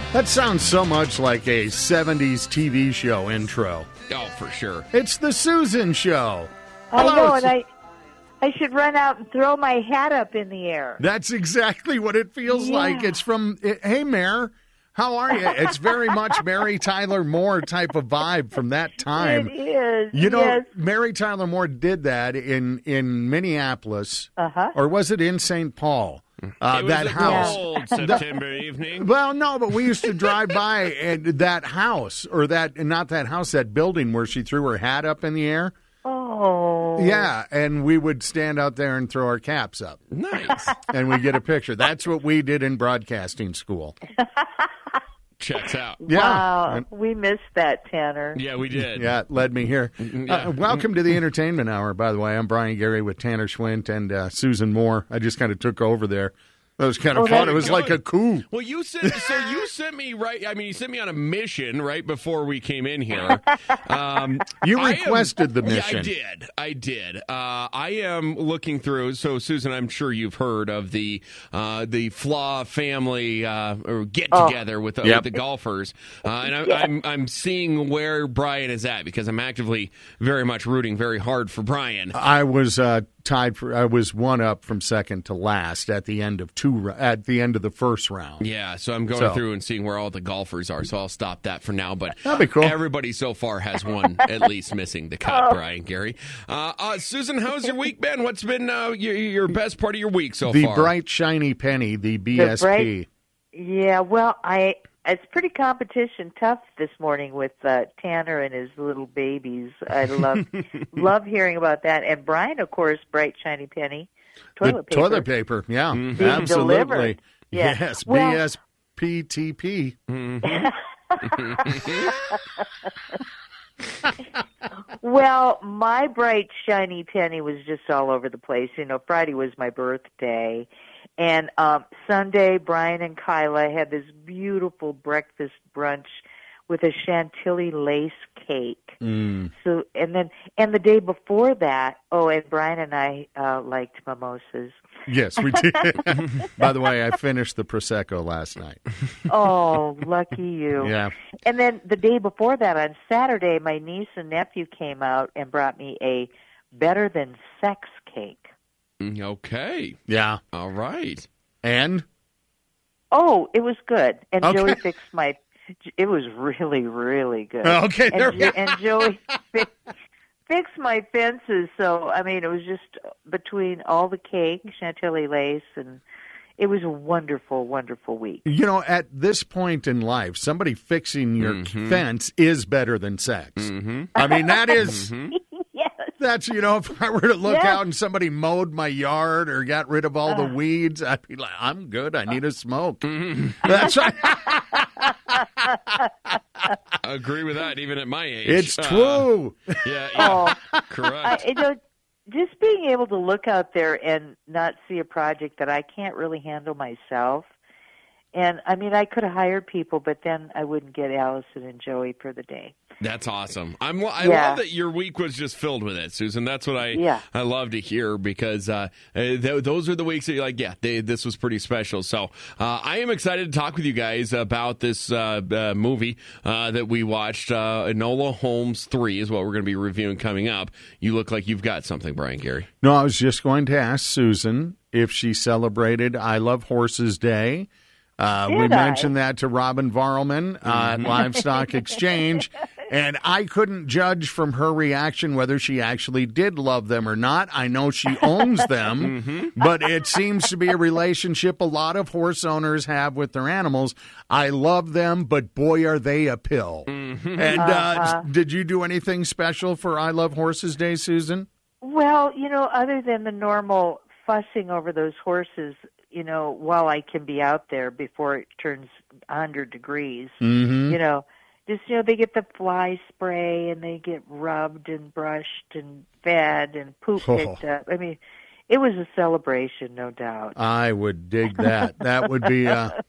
That sounds so much like a 70s TV show intro. Oh, for sure. It's the Susan Show. I Hello, know, and I should run out and throw my hat up in the air. That's exactly what it feels like. It's from, hey, Mayor, how are you? It's very much Mary Tyler Moore type of vibe from that time. It is. You know, yes. Mary Tyler Moore did that in Minneapolis, or was it in St. Paul? It was that a house. cold September evening. Well, no, but we used to drive by that house, or not that house, that building where she threw her hat up in the air. Oh. Yeah, and we would stand out there and throw our caps up. Nice. And we get a picture. That's what we did in broadcasting school. Checks out. Yeah. Wow. We missed that, Tanner. Yeah, we did. Yeah, it led me here. Welcome to the Entertainment Hour, by the way. I'm Brian Gary with Tanner Schwint and Susan Moore. I just kind of took over there. That was kind of fun. It was like a coup. Well, you sent me you sent me on a mission right before we came in here. You requested the mission. Yeah, I did. I am looking through. So, Susan, I'm sure you've heard of the Flaw family get together with the golfers, and I'm seeing where Brian is at because I'm actively very much rooting very hard for Brian. I was I was one up from second to last at the end of the first round. Yeah, so I'm going through and seeing where all the golfers are, so I'll stop that for now. But that'd be cool. Everybody so far has one at least missing the cut, Brian Gary. Susan, how's your week been? What's been your best part of your week so far? The bright, shiny penny, the BSP. Yeah, well, it's pretty competition tough this morning with Tanner and his little babies. I love hearing about that. And Brian, of course, bright, shiny penny, toilet paper. Toilet paper, yeah. Being Absolutely. delivered. Yeah. Yes, Well, BSPTP. Well, my bright, shiny penny was just all over the place. You know, Friday was my birthday. And Sunday, Brian and Kyla had this beautiful breakfast brunch with a chantilly lace cake. So, and the day before that, and Brian and I liked mimosas. Yes, we did. By the way, I finished the Prosecco last night. Oh, lucky you. Yeah. And then the day before that, on Saturday, my niece and nephew came out and brought me a better than sex cake. Okay. Yeah. All right. And? Oh, it was good. And Okay. Joey fixed it was really, really good. Okay. And Joey fixed my fences. So, I mean, it was just between all the cake, chantilly lace, and it was a wonderful, wonderful week. You know, at this point in life, somebody fixing your fence is better than sex. I mean, that is... Yes. That's, if I were to look out and somebody mowed my yard or got rid of all the weeds, I'd be like, I'm good. I need a smoke. That's right. I agree with that, even at my age. It's true. Yeah, correct. Just being able to look out there and not see a project that I can't really handle myself. And, I mean, I could have hired people, but then I wouldn't get Allison and Joey for the day. That's awesome. I love that your week was just filled with it, Susan. That's what I love to hear because those are the weeks that you're like, this was pretty special. So I am excited to talk with you guys about this movie that we watched. Enola Holmes 3 is what we're going to be reviewing coming up. You look like you've got something, Brian Gary. No, I was just going to ask Susan if she celebrated I Love Horses Day. We mentioned that to Robin Varlman at Livestock Exchange, and I couldn't judge from her reaction whether she actually did love them or not. I know she owns them, but it seems to be a relationship a lot of horse owners have with their animals. I love them, but boy, are they a pill. And did you do anything special for I Love Horses Day, Susan? Well, other than the normal fussing over those horses, while I can be out there before it turns 100 degrees, they get the fly spray and they get rubbed and brushed and fed and poop picked up. I mean, it was a celebration, no doubt. I would dig that. That would be, I've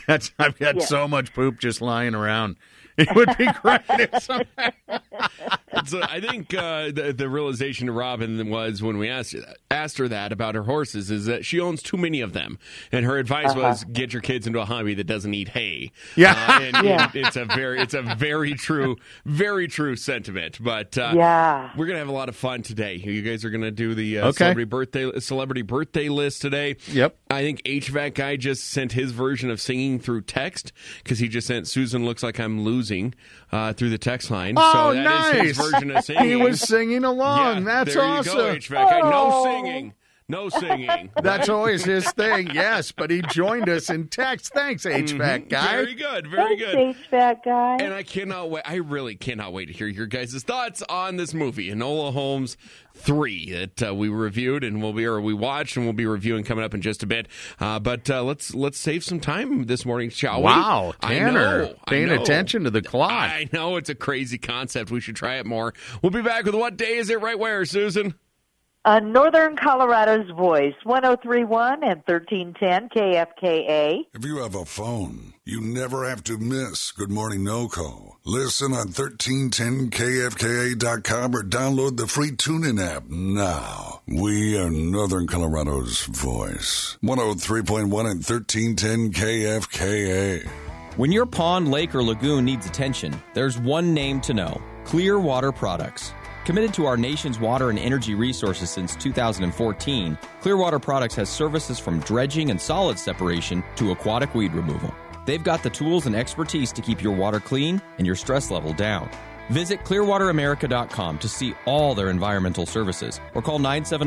got so much poop just lying around. It would be great. So I think the realization to Robin was when we asked her that about her horses is that she owns too many of them, and her advice was get your kids into a hobby that doesn't eat hay. Yeah, and it's a very true sentiment. But we're gonna have a lot of fun today. You guys are gonna do the celebrity birthday list today. Yep. I think HVAC guy just sent his version of singing through text because he just sent Susan looks like I'm losing through the text line. Oh, so that nice. is his version of singing. He was singing along. Yeah, That's there awesome. You go, HVAC guy. No singing. No singing. That's always his thing, yes. But he joined us in text. Thanks, HVAC guy. Very good, very good. Thanks, HVAC guy. And I cannot wait. I really cannot wait to hear your guys' thoughts on this movie, Enola Holmes 3, that we reviewed and we watched and we'll be reviewing coming up in just a bit. But let's save some time this morning, shall we? Wow, Tanner, paying attention to the clock. I know it's a crazy concept. We should try it more. We'll be back with What Day Is It Right Where, Susan? Northern Colorado's Voice, 103.1 and 1310 KFKA. If you have a phone, you never have to miss Good Morning NoCo. Listen on 1310KFKA.com or download the free TuneIn app now. We are Northern Colorado's Voice, 103.1 and 1310 KFKA. When your pond, lake, or lagoon needs attention, there's one name to know: Clearwater Products. Committed to our nation's water and energy resources since 2014, Clearwater Products has services from dredging and solid separation to aquatic weed removal. They've got the tools and expertise to keep your water clean and your stress level down. Visit clearwateramerica.com to see all their environmental services or call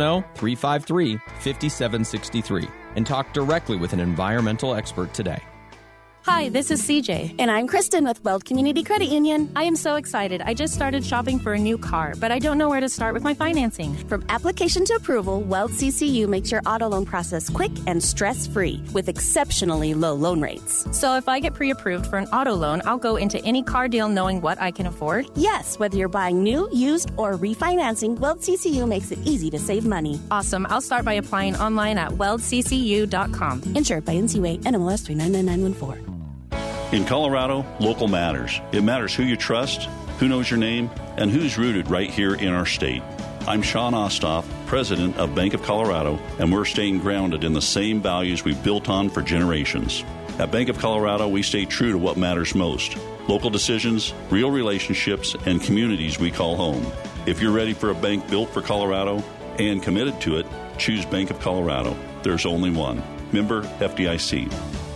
970-353-5763 and talk directly with an environmental expert today. Hi, this is CJ. And I'm Kristen with Weld Community Credit Union. I am so excited. I just started shopping for a new car, but I don't know where to start with my financing. From application to approval, Weld CCU makes your auto loan process quick and stress-free with exceptionally low loan rates. So if I get pre-approved for an auto loan, I'll go into any car deal knowing what I can afford? Yes, whether you're buying new, used, or refinancing, Weld CCU makes it easy to save money. Awesome. I'll start by applying online at weldccu.com. Insured by NCUA, NMLS 399914. In Colorado, local matters. It matters who you trust, who knows your name, and who's rooted right here in our state. I'm Sean Ostoff, president of Bank of Colorado, and we're staying grounded in the same values we've built on for generations. At Bank of Colorado, we stay true to what matters most: local decisions, real relationships, and communities we call home. If you're ready for a bank built for Colorado and committed to it, choose Bank of Colorado. There's only one. Member FDIC.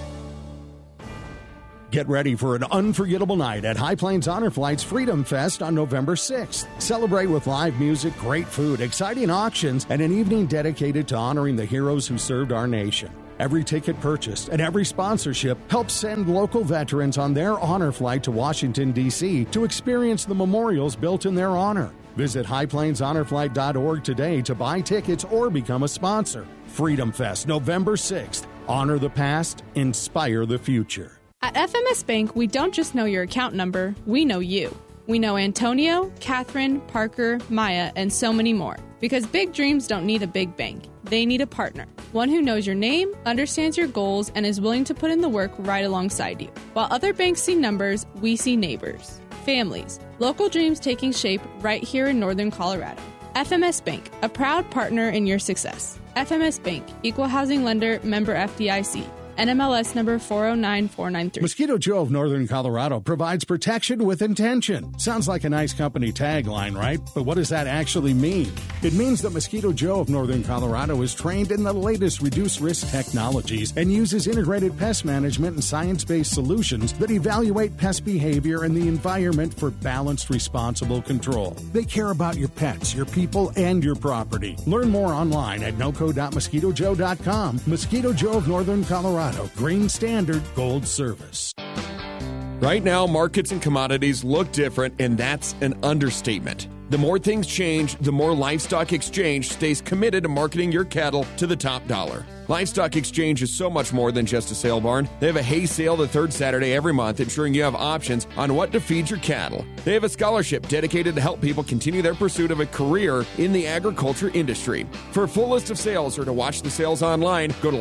Get ready for an unforgettable night at High Plains Honor Flight's Freedom Fest on November 6th. Celebrate with live music, great food, exciting auctions, and an evening dedicated to honoring the heroes who served our nation. Every ticket purchased and every sponsorship helps send local veterans on their honor flight to Washington, D.C. to experience the memorials built in their honor. Visit highplainshonorflight.org today to buy tickets or become a sponsor. Freedom Fest, November 6th. Honor the past, inspire the future. At FMS Bank, we don't just know your account number, we know you. We know Antonio, Catherine, Parker, Maya, and so many more. Because big dreams don't need a big bank. They need a partner. One who knows your name, understands your goals, and is willing to put in the work right alongside you. While other banks see numbers, we see neighbors, families, local dreams taking shape right here in Northern Colorado. FMS Bank, a proud partner in your success. FMS Bank, Equal Housing Lender, member FDIC. NMLS number 409493. Mosquito Joe of Northern Colorado provides protection with intention. Sounds like a nice company tagline, right? But what does that actually mean? It means that Mosquito Joe of Northern Colorado is trained in the latest reduced-risk technologies and uses integrated pest management and science-based solutions that evaluate pest behavior and the environment for balanced, responsible control. They care about your pets, your people, and your property. Learn more online at noco.mosquitojoe.com. Mosquito Joe of Northern Colorado. Green Standard Gold Service. Right now, markets and commodities look different, and that's an understatement. The more things change, the more Livestock Exchange stays committed to marketing your cattle to the top dollar. Livestock Exchange is so much more than just a sale barn. They have a hay sale the third Saturday every month, ensuring you have options on what to feed your cattle. They have a scholarship dedicated to help people continue their pursuit of a career in the agriculture industry. For a full list of sales or to watch the sales online, go to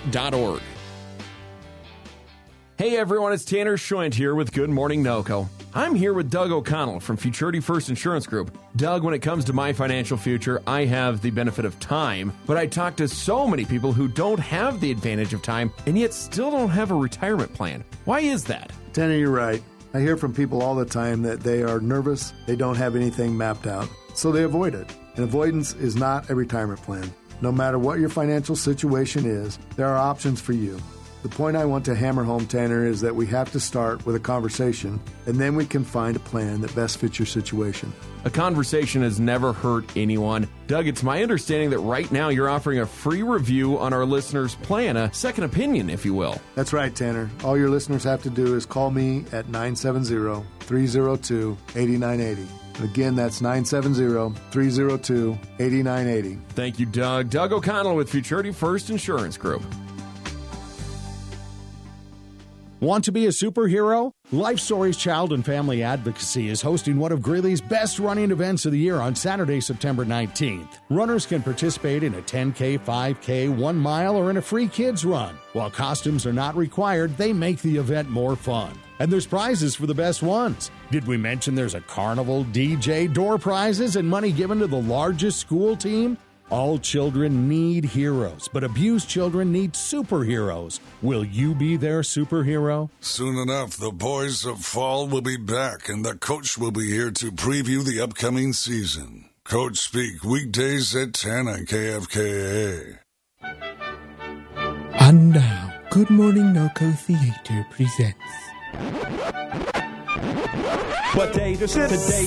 livestockexchange.org. Hey everyone, it's Tanner Schoent here with Good Morning NoCo. I'm here with Doug O'Connell from Futurity First Insurance Group. Doug, when it comes to my financial future, I have the benefit of time, but I talk to so many people who don't have the advantage of time and yet still don't have a retirement plan. Why is that? Tanner, you're right. I hear from people all the time that they are nervous, they don't have anything mapped out, so they avoid it. And avoidance is not a retirement plan. No matter what your financial situation is, there are options for you. The point I want to hammer home, Tanner, is that we have to start with a conversation, and then we can find a plan that best fits your situation. A conversation has never hurt anyone. Doug, it's my understanding that right now you're offering a free review on our listeners' plan, a second opinion, if you will. That's right, Tanner. All your listeners have to do is call me at 970-302-8980. Again, that's 970-302-8980. Thank you, Doug. Doug O'Connell with Futurity First Insurance Group. Want to be a superhero? Life Stories Child and Family Advocacy is hosting one of Greeley's best running events of the year on Saturday, September 19th. Runners can participate in a 10K, 5K, 1 mile, or in a free kids run. While costumes are not required, they make the event more fun. And there's prizes for the best ones. Did we mention there's a carnival, DJ, door prizes, and money given to the largest school team? All children need heroes, but abused children need superheroes. Will you be their superhero? Soon enough, the boys of fall will be back, and the coach will be here to preview the upcoming season. Coach Speak, weekdays at 10 on KFKA. And now, Good Morning Noco Theater presents Potato today.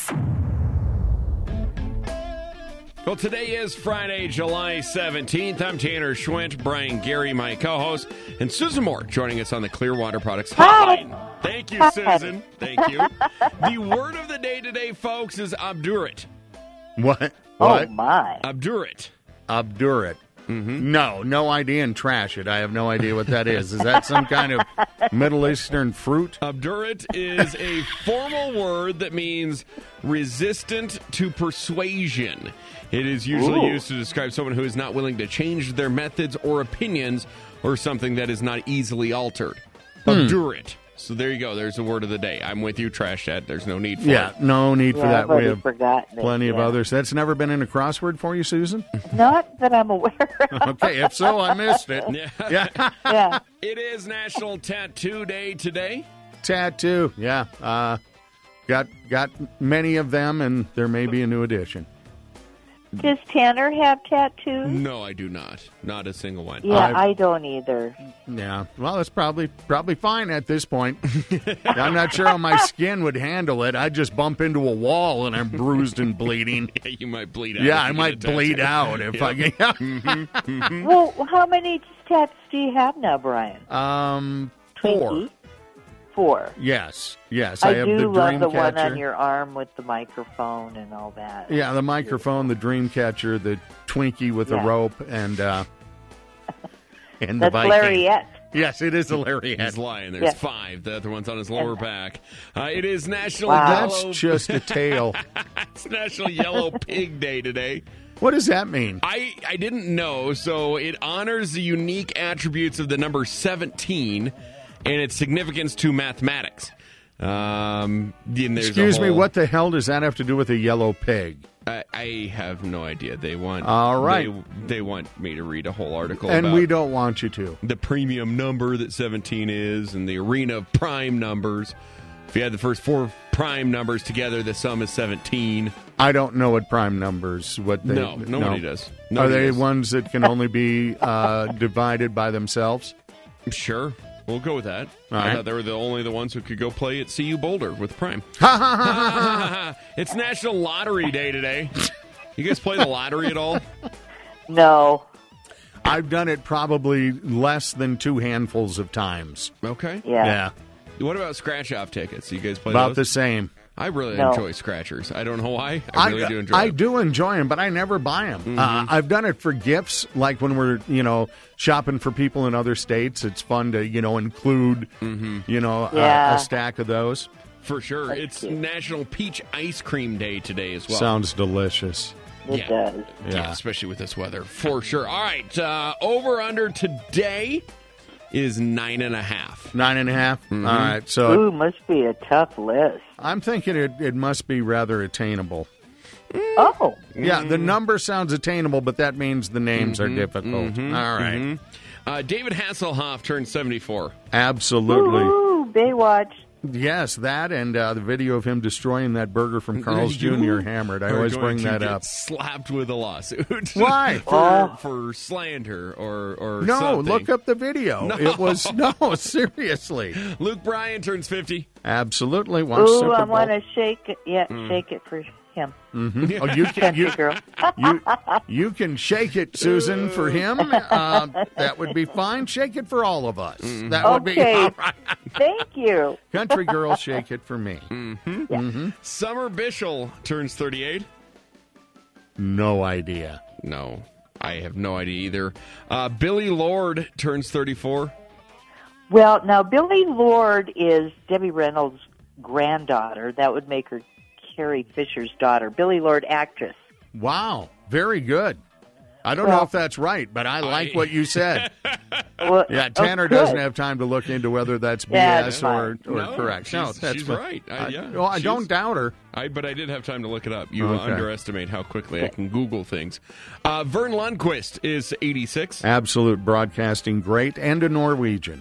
Well, today is Friday, July 17th. I'm Tanner Schwint, Brian Gary, my co-host, and Susan Moore joining us on the Clearwater Products Hotline. Thank you, Susan. Thank you. The word of the day today, folks, is obdurate. What? Oh, my. Obdurate. Obdurate. Mm-hmm. No idea, and trash it. I have no idea what that is. Is that some kind of Middle Eastern fruit? Obdurate is a formal word that means resistant to persuasion. It is usually used to describe someone who is not willing to change their methods or opinions or something that is not easily altered. Obdurate. So there you go. There's the word of the day. I'm with you, Trash Dad. There's no need for it. Yeah, no need for that. We have plenty of yeah. others. That's never been in a crossword for you, Susan? Not that I'm aware of. Okay, if so, I missed it. Yeah. It is National Tattoo Day today. Tattoo, yeah. Got many of them, and there may be a new addition. Does Tanner have tattoos? No, I do not. Not a single one. Yeah, I don't either. Yeah, well, it's probably fine at this point. I'm not sure how my skin would handle it. I'd just bump into a wall and I'm bruised and bleeding. Yeah, you might bleed out. Yeah, I might bleed out if I get. Well, how many tattoos do you have now, Brian? 4. 4. Yes. I have do the dream love the catcher. one on your arm with the microphone and all that. Yeah, the microphone, the dream catcher, the Twinkie with the rope, and the That's Viking. Lariat. Yes, it is a Lariat. He's lying. There's 5. The other one's on his lower back. It is National That's Yellow... just a tail. It's National Yellow Pig Day today. What does that mean? I didn't know. So it honors the unique attributes of the number 17 and its significance to mathematics. Excuse me, what the hell does that have to do with a yellow pig? I have no idea. They want all right. They want me to read a whole article, and about we don't want you to. The premium number that 17 is, and the arena of prime numbers. If you had the first 4 prime numbers together, the sum is 17. I don't know what prime numbers. Nobody does. Are they ones that can only be divided by themselves? Sure. We'll go with that. All right. I thought they were the ones who could go play at CU Boulder with Prime. It's National Lottery Day today. You guys play the lottery at all? No. I've done it probably less than 2 handfuls of times. Okay. Yeah. What about scratch-off tickets? You guys play about those? the same. I really enjoy scratchers. I don't know why. I really do enjoy them. I do enjoy them, but I never buy them. Mm-hmm. I've done it for gifts, like when we're, shopping for people in other states. It's fun to, include, a stack of those. For sure. It's National Peach Ice Cream Day today as well. Sounds delicious. It does. Yeah, especially with this weather. For sure. All right. Over under today is 9.5. 9.5? Mm-hmm. All right. So must be a tough list. I'm thinking it must be rather attainable. Oh. Yeah, the number sounds attainable, but that means the names are difficult. All right. David Hasselhoff turned 74. Absolutely. Ooh, Baywatch. Yes, that and the video of him destroying that burger from Carl's Jr. hammered. I always bring that up. Slapped with a lawsuit. Why? For slander or no, something. Look up the video. No. It was seriously. Luke Bryan turns 50. Absolutely. Ooh, I want to shake it. Yeah, shake it for him. Mm-hmm. Oh, you can shake it, Susan, for him. That would be fine. Shake it for all of us. That would be all right. Thank you. Country girl, shake it for me. Summer Bishel turns 38. No idea. No, I have no idea either. Billy Lord turns 34. Well, now Billy Lord is Debbie Reynolds' granddaughter. That would make her Carrie Fisher's daughter. Billy Lord, actress. Wow, very good. I don't know if that's right, but I like what you said. Yeah, Tanner doesn't have time to look into whether that's BS or correct. No, that's she's right. I don't doubt her. But I did have time to look it up. You underestimate how quickly I can Google things. Vern Lundquist is 86. Absolute broadcasting great and a Norwegian.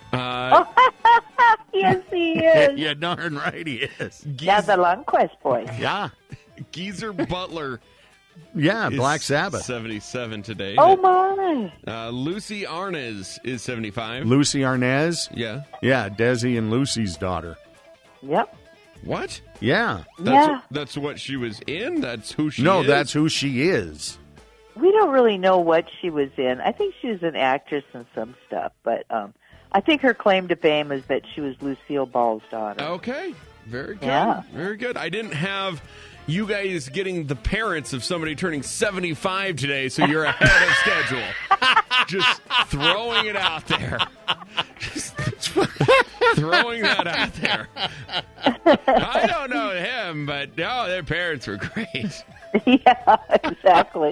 Yes, he is. Yeah, darn right he is. Yeah, the Lundquist boy. Yeah. Geezer Butler. Yeah, Black Sabbath. 77 today. Oh, my. Lucy Arnaz is 75. Lucy Arnaz? Yeah. Yeah, Desi and Lucy's daughter. Yep. What? Yeah. That's what she was in? That's who she is? No, that's who she is. We don't really know what she was in. I think she was an actress in some stuff, but I think her claim to fame is that she was Lucille Ball's daughter. Okay. Very good. Yeah. Very good. I didn't have you guys getting the parents of somebody turning 75 today, so you're ahead of schedule. Just throwing it out there. Just throwing that out there. I don't know him, but no, their parents were great. Yeah, exactly.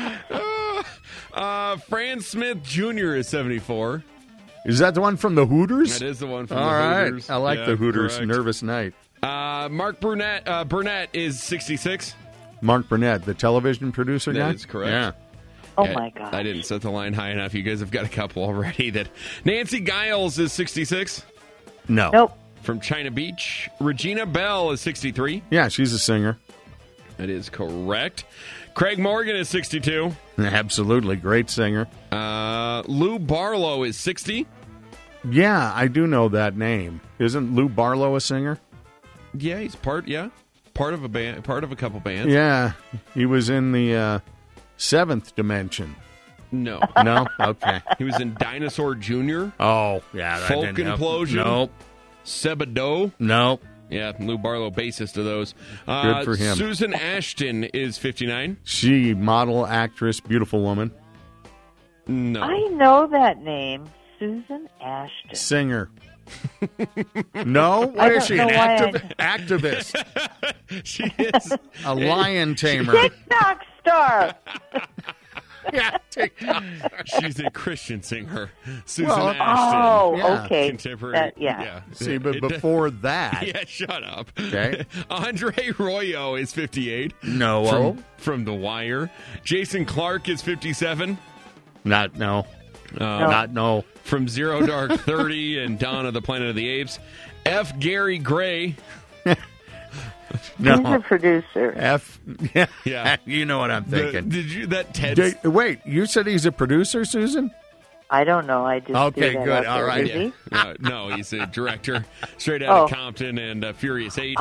Fran Smith Jr. is 74. Is that the one from the Hooters? That is the one from the Hooters. I like the Hooters. Correct. Nervous Night. Mark Burnett is 66. Mark Burnett, the television producer guy? That is correct. Yeah. Oh, my God. I didn't set the line high enough. You guys have got a couple already. Nancy Giles is 66. No. Nope. From China Beach. Regina Bell is 63. Yeah, she's a singer. That is correct. Craig Morgan is 62. Absolutely. Great singer. Lou Barlow is 60. Yeah, I do know that name. Isn't Lou Barlow a singer? Yeah, he's part of a band, part of a couple bands. Yeah, he was in the Seventh Dimension. No. No? Okay. He was in Dinosaur Jr. Oh, yeah. Folk Implosion. Nope. Sebado. Nope. Yeah, Lou Barlow, bassist of those. Good for him. Susan Ashton is 59. She, model, actress, beautiful woman. No. I know that name. Susan Ashton. Singer. No? What is she? An activist. She is. A lion tamer. TikTok star. Yeah, TikTok. She's a Christian singer. Susan Ashton. Oh, Yeah. okay. Contemporary. Yeah. See, but before that. Yeah, shut up. Okay. Andre Royo is 58. No. From The Wire. Jason Clarke is 57. Not no. From Zero Dark 30 and Dawn of the Planet of the Apes. F. Gary Gray. No. He's a producer. Yeah. You know what I'm thinking. Wait, you said he's a producer, Susan? I don't know. I just okay, good. All right. Yeah. No, he's a director, straight out of Compton and Furious 8.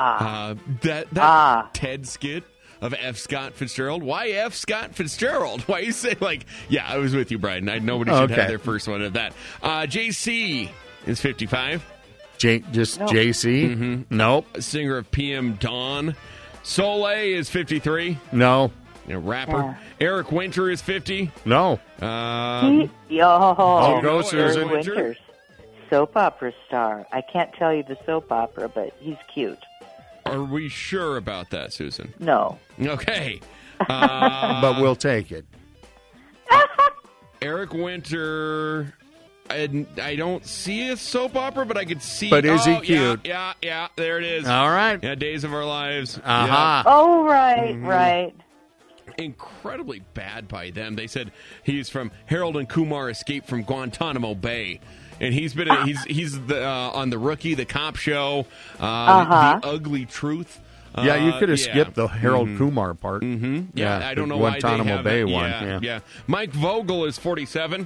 That Ted skit of F. Scott Fitzgerald. Why F. Scott Fitzgerald? Why you say yeah, I was with you, Brian. Nobody should have their first one of that. JC is 55. JC? Mm-hmm. Nope. Singer of PM Dawn. Soleil is 53. No. Rapper. Yeah. Eric Winter is 50. No. Go Susan. Winters. Soap opera star. I can't tell you the soap opera, but he's cute. Are we sure about that, Susan? No. Okay. But we'll take it. Eric Winter. I don't see a soap opera, but I could see. But is he cute? Yeah, there it is. All right. Yeah, Days of Our Lives. Uh-huh. Oh, right, right. Incredibly bad by them. They said he's from Harold and Kumar Escape from Guantanamo Bay. And he's been he's on The Rookie, the cop show, The Ugly Truth. Yeah, you could have skipped the Harold Kumar part. Mm-hmm. Yeah, I don't know Guantanamo why they have Bay it. one. Yeah. Mike Vogel is 47.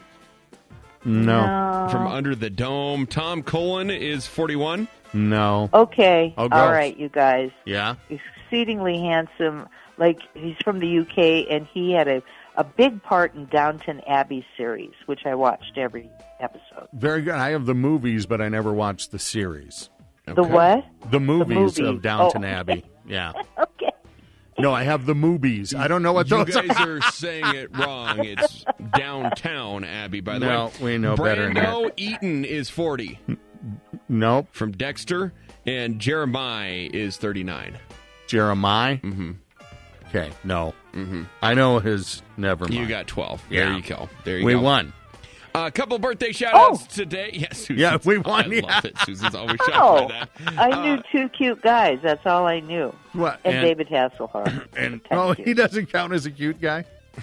No. From Under the Dome. Tom Cullen is 41. No. Okay. All right, you guys. Yeah. Exceedingly handsome. Like, he's from the UK, and he had a big part in Downton Abbey series, which I watched every episode. Very good. I have the movies, but I never watched the series. Okay. The what? The movies of Downton Abbey. Yeah. Okay. No, I have the movies. I don't know what those are. You guys are saying it wrong. It's Downtown Abbey, by the way. No, we know better than that. Brando Eaton is 40. Nope. From Dexter. And Jeremiah is 39. Jeremiah? Mm-hmm. Okay, no. Mm-hmm. I know his. Never mind. You got 12. Yeah. There you go. There you we go. won. A couple birthday shout-outs today. Yes, Susan. Yeah, we won. I love it. Susan's always shocked by that. I knew two cute guys. That's all I knew. What? And David Hasselhoff. And he doesn't count as a cute guy?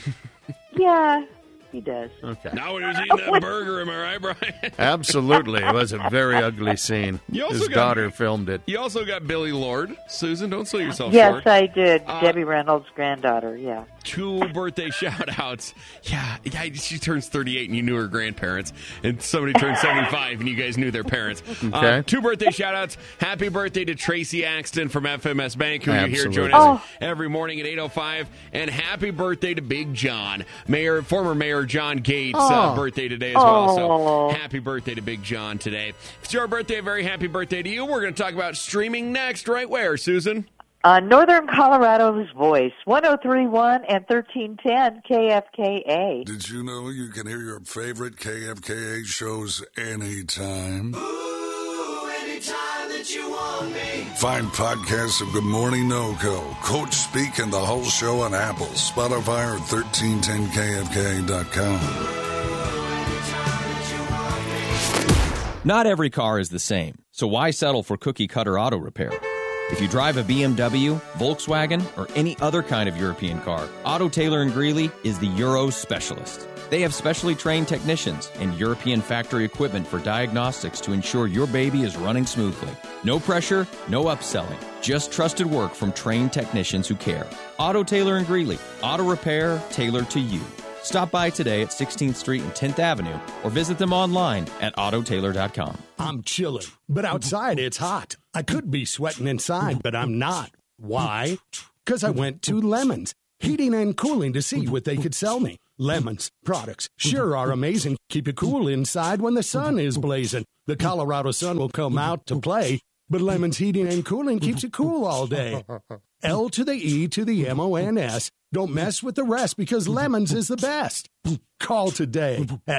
Yeah, he does. Okay. Now when he was eating that burger, am I right, Brian? Absolutely. It was a very ugly scene. His daughter filmed it. You also got Billy Lord. Susan, don't sell yourself short. Yes, I did. Debbie Reynolds' granddaughter, yeah. 2 birthday shout-outs. Yeah, she turns 38 and you knew her grandparents. And somebody turned 75 and you guys knew their parents. Okay. 2 birthday shout-outs. Happy birthday to Tracy Axton from FMS Bank, who you hear join Absolutely. us every morning at 8:05. And happy birthday to Big John. Former Mayor John Gates' birthday today as well. So happy birthday to Big John today. If it's your birthday, a very happy birthday to you. We're going to talk about streaming next. Right where, Susan? Northern Colorado's Voice, 103.1 and 1310 KFKA. Did you know you can hear your favorite KFKA shows anytime? Ooh, anytime that you want me. Find podcasts of Good Morning NoCo, Coach Speak, and the whole show on Apple, Spotify, or 1310kfka.com. Not every car is the same, so why settle for cookie-cutter auto repair? If you drive a BMW, Volkswagen, or any other kind of European car, Auto Taylor & Greeley is the Euro specialist. They have specially trained technicians and European factory equipment for diagnostics to ensure your baby is running smoothly. No pressure, no upselling, just trusted work from trained technicians who care. Auto Taylor & Greeley, auto repair tailored to you. Stop by today at 16th Street and 10th Avenue or visit them online at autotaylor.com. I'm chilling, but outside it's hot. I could be sweating inside, but I'm not. Why? Because I went to Lemons, heating and cooling to see what they could sell me. Lemons products sure are amazing. Keep you cool inside when the sun is blazing. The Colorado sun will come out to play, but Lemons heating and cooling keeps you cool all day. L to the E to the M-O-N-S. Don't mess with the rest because Lemons is the best. Call today at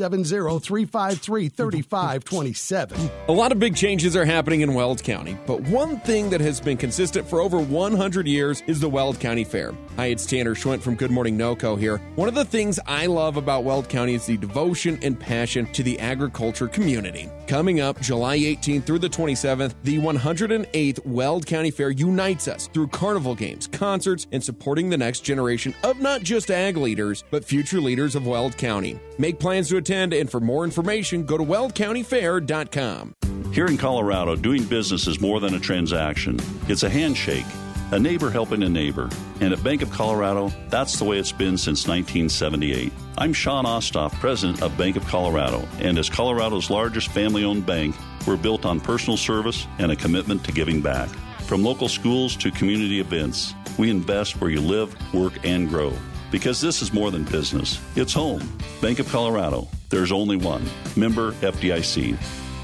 970-353-3527. A lot of big changes are happening in Weld County, but one thing that has been consistent for over 100 years is the Weld County Fair. Hi, it's Tanner Schwint from Good Morning NoCo here. One of the things I love about Weld County is the devotion and passion to the agriculture community. Coming up July 18th through the 27th, the 108th Weld County Fair unites us through carnival games, concerts, and supporting the next generation of not just ag leaders, but future leaders of Weld County. Make plans to attend, and for more information, go to weldcountyfair.com. Here in Colorado, doing business is more than a transaction. It's a handshake, a neighbor helping a neighbor. And at Bank of Colorado, that's the way it's been since 1978. I'm Sean Ostoff, president of Bank of Colorado, and as Colorado's largest family-owned bank, we're built on personal service and a commitment to giving back. From local schools to community events, we invest where you live, work, and grow. Because this is more than business. It's home. Bank of Colorado. There's only one. Member FDIC.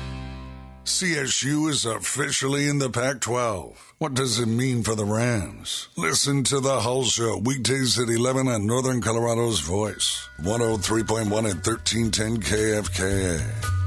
CSU is officially in the Pac-12. What does it mean for the Rams? Listen to the Hull Show, weekdays at 11 on Northern Colorado's Voice. 103.1 and 1310 KFKA.